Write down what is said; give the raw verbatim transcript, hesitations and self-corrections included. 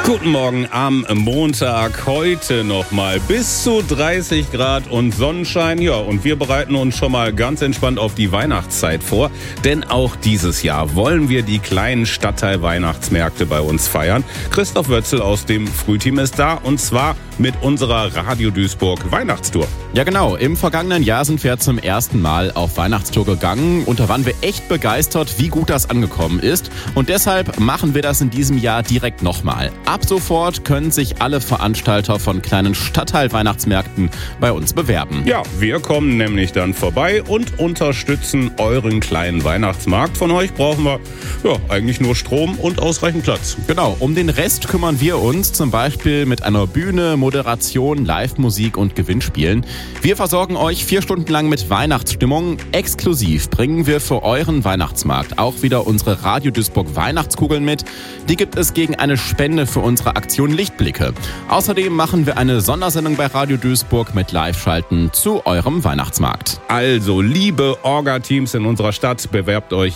Guten Morgen am Montag. Heute nochmal bis zu dreißig Grad und Sonnenschein. Ja, und wir bereiten uns schon mal ganz entspannt auf die Weihnachtszeit vor. Denn auch dieses Jahr wollen wir die kleinen Stadtteil-Weihnachtsmärkte bei uns feiern. Christoph Wötzel aus dem Frühteam ist da, und zwar mit unserer Radio Duisburg Weihnachtstour. Ja genau, im vergangenen Jahr sind wir zum ersten Mal auf Weihnachtstour gegangen und da waren wir echt begeistert, wie gut das angekommen ist. Und deshalb machen wir das in diesem Jahr direkt nochmal. Ab sofort können sich alle Veranstalter von kleinen Stadtteil-Weihnachtsmärkten bei uns bewerben. Ja, wir kommen nämlich dann vorbei und unterstützen euren kleinen Weihnachtsmarkt. Von euch brauchen wir ja eigentlich nur Strom und ausreichend Platz. Genau, um den Rest kümmern wir uns, zum Beispiel mit einer Bühne, Moderation, Live-Musik und Gewinnspielen. Wir versorgen euch vier Stunden lang mit Weihnachtsstimmung. Exklusiv bringen wir für euren Weihnachtsmarkt auch wieder unsere Radio Duisburg Weihnachtskugeln mit. Die gibt es gegen eine Spende für unsere Aktion Lichtblicke. Außerdem machen wir eine Sondersendung bei Radio Duisburg mit Live-Schalten zu eurem Weihnachtsmarkt. Also, liebe Orga-Teams in unserer Stadt, bewerbt euch